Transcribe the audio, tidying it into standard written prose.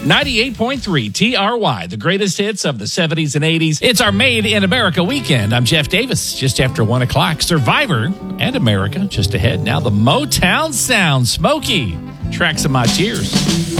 98.3 TRY, the greatest hits of the 70s and 80s. It's our Made in America weekend. I'm Jeff Davis, just after 1 o'clock. Survivor and America just ahead. Now the Motown sound. Smokey, Tracks of My Tears.